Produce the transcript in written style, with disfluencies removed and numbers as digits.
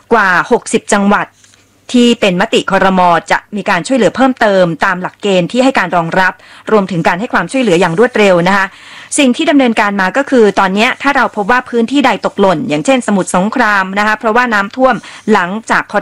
กว่า60จังหวัดที่เป็นมติครม.จะมีการช่วยเหลือเพิ่มเติมตามหลักเกณฑ์ที่ให้การรองรับรวมถึงการให้ความช่วยเหลืออย่างรวดเร็วนะคะสิ่งที่ดำเนินการมาก็คือตอนนี้ถ้าเราพบว่าพื้นที่ใดตกหล่นอย่างเช่นสมุทรสงครามนะคะเพราะว่าน้ำท่วมหลังจากคร